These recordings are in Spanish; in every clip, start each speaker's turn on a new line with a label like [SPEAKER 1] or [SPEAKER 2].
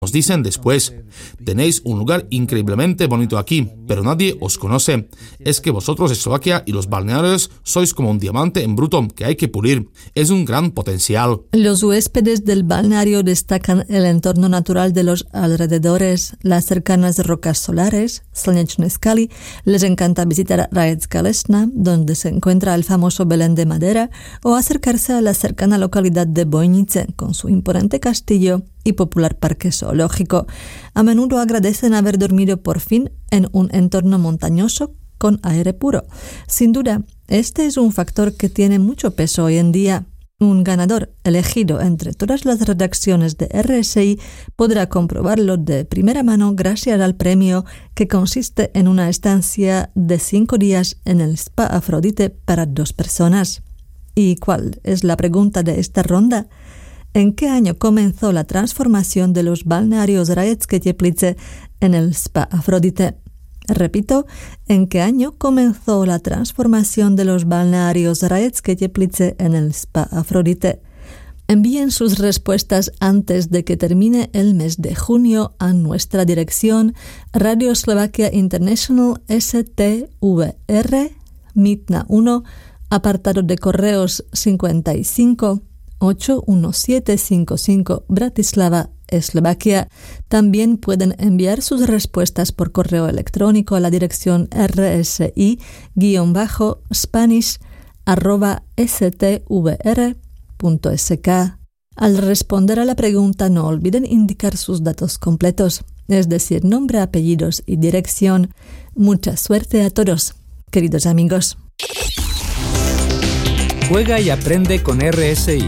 [SPEAKER 1] Nos dicen después: tenéis un lugar increíblemente bonito aquí, pero nadie os conoce. Es que vosotros, Eslovaquia y los balnearios, sois como un diamante en bruto que hay que pulir. Es un gran potencial.
[SPEAKER 2] Los huéspedes del balneario destacan el entorno natural de los alrededores, las cercanas rocas solares, Slnečné skaly. Les encanta visitar Rajecká Lesná, donde se encuentra el famoso Belén de madera, o acercarse a la cercana localidad de Bojnice, con su imponente castillo y popular parque zoológico. A menudo agradecen haber dormido por fin en un entorno montañoso con aire puro. Sin duda, este es un factor que tiene mucho peso hoy en día. Un ganador elegido entre todas las redacciones de RSI podrá comprobarlo de primera mano gracias al premio, que consiste en una estancia de 5 días en el Spa Afrodite para 2 personas. ¿Y cuál es la pregunta de esta ronda? ¿En qué año comenzó la transformación de los balnearios Rajecké Teplice en el Spa Afrodite? Repito, ¿en qué año comenzó la transformación de los balnearios Rajecké Teplice en el Spa Afrodite? Envíen sus respuestas antes de que termine el mes de junio a nuestra dirección Radio Slovakia International STVR, Mitna 1, apartado de correos 55 81755 Bratislava, Eslovaquia. También pueden enviar sus respuestas por correo electrónico a la dirección rsi-spanish@stvr.sk. Al responder a la pregunta, no olviden indicar sus datos completos, es decir, nombre, apellidos y dirección. Mucha suerte a todos, queridos amigos.
[SPEAKER 3] Juega y aprende con RSI.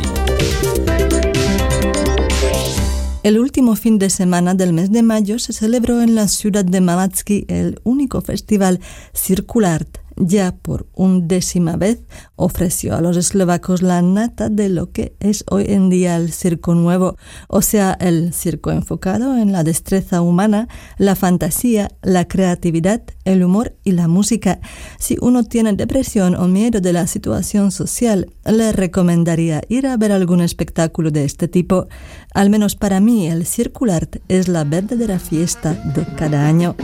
[SPEAKER 2] El último fin de semana del mes de mayo se celebró en la ciudad de Malacky el único festival Circulart. Ya por 11ª vez ofreció a los eslovacos la nata de lo que es hoy en día el circo nuevo, o sea, el circo enfocado en la destreza humana, la fantasía, la creatividad, el humor y la música. Si uno tiene depresión o miedo de la situación social, le recomendaría ir a ver algún espectáculo de este tipo. Al menos para mí, el Circulart es la verdadera fiesta de cada año.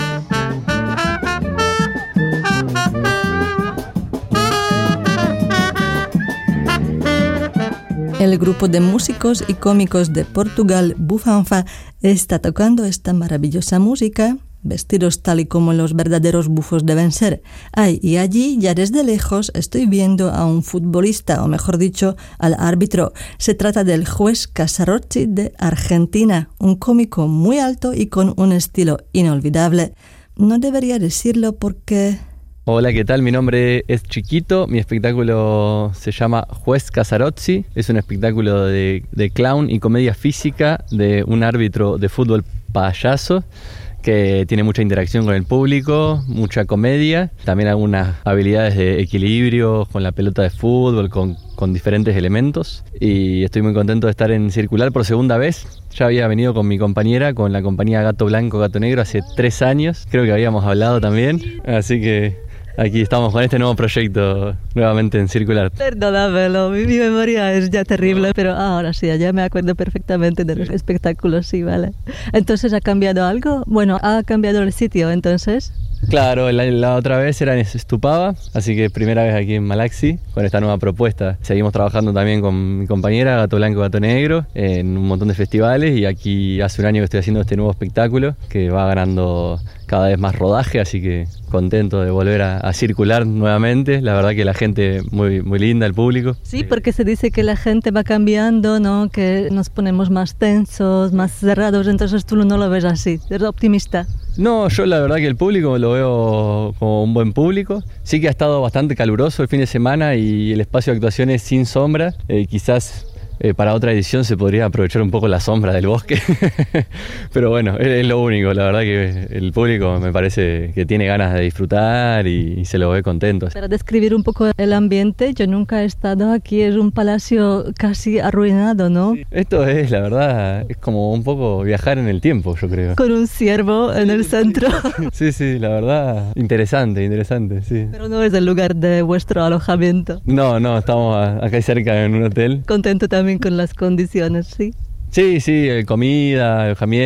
[SPEAKER 2] El grupo de músicos y cómicos de Portugal, Bufanfa, está tocando esta maravillosa música, vestidos tal y como los verdaderos bufos deben ser. Y allí, ya desde lejos, estoy viendo a un futbolista, o mejor dicho, al árbitro. Se trata del juez Casarocci de Argentina, un cómico muy alto y con un estilo inolvidable. No debería decirlo porque...
[SPEAKER 4] Hola, ¿qué tal? Mi nombre es Chiquito, mi espectáculo se llama Juez Casarocci, es un espectáculo de clown y comedia física de un árbitro de fútbol payaso que tiene mucha interacción con el público, mucha comedia, también algunas habilidades de equilibrio con la pelota de fútbol, con diferentes elementos, y estoy muy contento de estar en Circular por segunda vez. Ya había venido con mi compañera, con la compañía Gato Blanco, Gato Negro hace 3 años, creo que habíamos hablado también, así que... Aquí estamos con este nuevo proyecto nuevamente en Circular.
[SPEAKER 2] Perdónamelo, mi memoria es ya terrible, pero ahora sí, ya me acuerdo perfectamente de los espectáculos, sí, vale. Entonces, ¿ha cambiado algo? Bueno, ¿ha cambiado el sitio entonces?
[SPEAKER 4] Claro, la otra vez era en Stupava, así que primera vez aquí en Malaxi con esta nueva propuesta. Seguimos trabajando también con mi compañera Gato Blanco, Gato Negro en un montón de festivales, y aquí hace un año que estoy haciendo este nuevo espectáculo que va ganando cada vez más rodaje, así que contento de volver a circular nuevamente. La verdad que la gente muy, muy linda, el público.
[SPEAKER 2] Sí, porque se dice que la gente va cambiando, ¿no? Que nos ponemos más tensos, más cerrados, entonces tú no lo ves así, eres optimista.
[SPEAKER 4] No, yo la verdad que el público lo veo como un buen público. Sí que ha estado bastante caluroso el fin de semana y el espacio de actuaciones sin sombra. Quizás para otra edición se podría aprovechar un poco la sombra del bosque. Pero bueno, es lo único. La verdad que el público me parece que tiene ganas de disfrutar y se lo ve contento.
[SPEAKER 2] Para describir un poco el ambiente, yo nunca he estado aquí, es un palacio casi arruinado, ¿no?
[SPEAKER 4] Sí, esto es, la verdad, es como un poco viajar en el tiempo, yo creo.
[SPEAKER 2] Con un ciervo en el centro.
[SPEAKER 4] Sí, la verdad, interesante, sí.
[SPEAKER 2] Pero no es el lugar de vuestro alojamiento.
[SPEAKER 4] No, estamos acá cerca en un hotel.
[SPEAKER 2] Contento también con las condiciones, sí.
[SPEAKER 4] Sí, comida, alojamiento.